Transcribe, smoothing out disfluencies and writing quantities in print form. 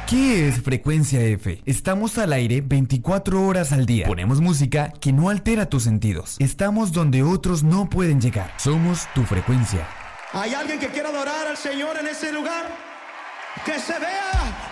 ¿Qué es Frecuencia F? Estamos al aire 24 horas al día. Ponemos música que no altera tus sentidos. Estamos donde otros no pueden llegar. Somos tu frecuencia. ¿Hay alguien que quiera adorar al Señor en ese lugar? ¡Que se vea!